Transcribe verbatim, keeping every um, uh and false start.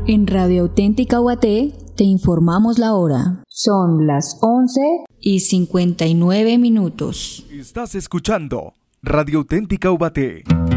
En Radio Auténtica Ubaté te informamos la hora. Son las once y cincuenta y nueve minutos. Estás escuchando Radio Auténtica Ubaté.